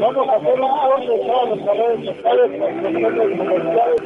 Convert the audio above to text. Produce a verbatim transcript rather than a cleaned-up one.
Vamos a hacer un corte de todas las redes sociales por cuestiones comerciales.